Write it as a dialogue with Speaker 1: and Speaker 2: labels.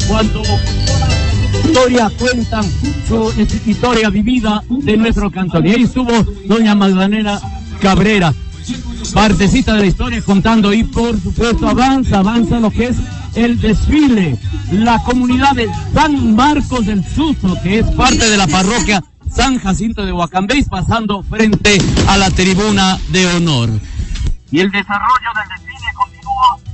Speaker 1: cuando historia cuentan su historia vivida de nuestro cantón. Y ahí estuvo doña Magdalena Cabrera, partecita de la historia contando, y por supuesto avanza lo que es el desfile, la comunidad de San Marcos del Suso, que es parte de la parroquia San Jacinto de Huacambéis, pasando frente a la tribuna de honor. Y el desarrollo del desfile continúa